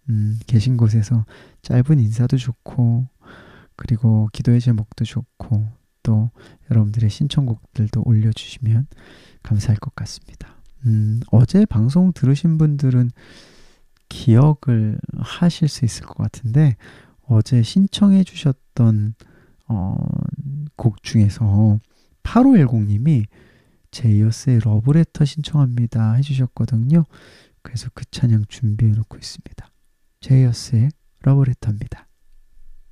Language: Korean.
계신 곳에서 짧은 인사도 좋고, 그리고 기도의 제목도 좋고, 또 여러분들의 신청곡들도 올려주시면 감사할 것 같습니다. 어제 방송 들으신 분들은 기억을 하실 수 있을 것 같은데, 어제 신청해 주셨던 어, 곡 중에서 8510님이 제이어스의 러브레터 신청합니다 해주셨거든요. 그래서 그 찬양 준비해 놓고 있습니다. 제이어스의 러브레터입니다.